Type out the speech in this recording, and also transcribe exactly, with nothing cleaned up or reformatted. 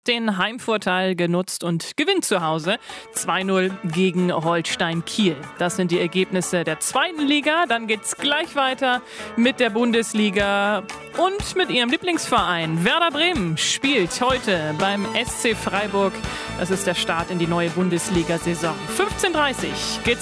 Den Heimvorteil genutzt und gewinnt zu Hause zwei null gegen Holstein Kiel. Das sind die Ergebnisse der zweiten Liga. Dann geht's gleich weiter mit der Bundesliga und mit ihrem Lieblingsverein. Werder Bremen spielt heute beim S C Freiburg. Das ist der Start in die neue Bundesliga-Saison. fünfzehn Uhr dreißig geht's